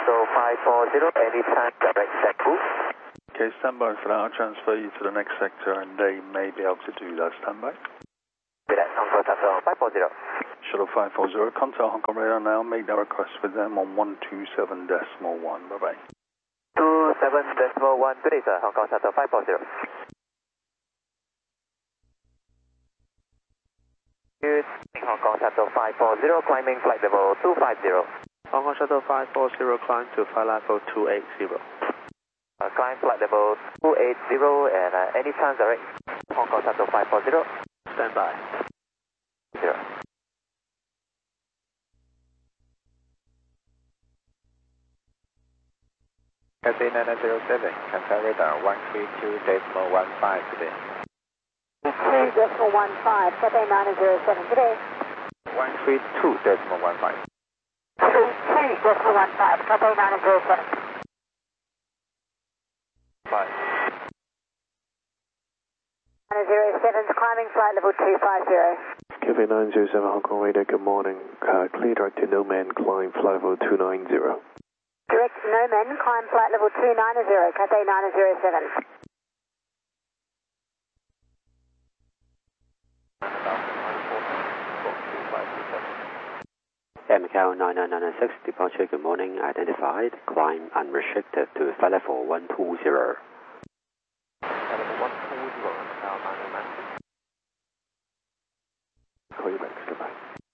Shuttle 540, anytime direct Cebu. Okay, stand by for that. I'll transfer you to the next sector and they may be able to do that. Stand by. Hong Kong Shuttle 540. Shuttle 540, contact Hong Kong radar now. Make that request with them on 127.1. Bye bye. 27.1, good day sir, Hong Kong Shuttle 540. Good, Hong Kong Shuttle 540, climbing flight level 250. Hong Kong Shuttle 540, climb to flight level 280. Climb flight level 280 and any chance direct Hong Kong Shuttle 540. Stand by. 0. Cathay 907, contact radar 132.15 today. 132.15, Cathay 907 today. 132.15. 132.15, Cathay 907. 5. 907's climbing flight level 250. Cathay 907 Hong Kong radar, good morning. Clear direct to Noman, climb flight level 290. Direct to Noman, climb flight level 290, Cathay 907. MCAL 9996, departure good morning, identified, climb unrestricted to flight level 120.